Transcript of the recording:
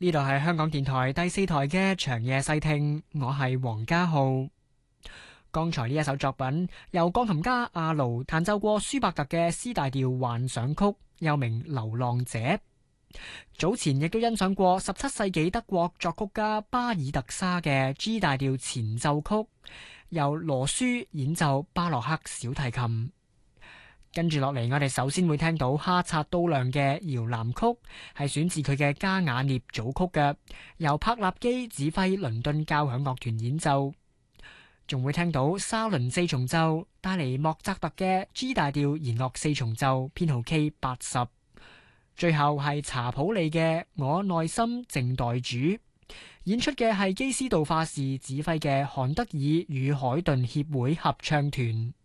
呢度係香港電台第四台嘅長夜細聽，我係黃家浩。剛才呢一首作品由鋼琴家阿盧彈奏過舒伯特嘅 C 大調幻想曲，又名《流浪者》。早前亦都欣賞過17世紀德國作曲家巴爾特沙嘅 G 大調前奏曲，由羅舒演奏巴洛克小提琴。跟住落嚟，我哋首先會聽到哈察都亮嘅搖籃曲，係選自佢嘅加雅涅組曲嘅，由柏納基指揮倫敦交響樂團演奏。仲會聽到沙倫四重奏帶嚟莫扎特嘅 G 大調弦樂四重奏編號 K80。最後係查普利嘅我內心靜待主，演出嘅係基斯道化士指揮嘅韓德爾與海頓協會合唱團。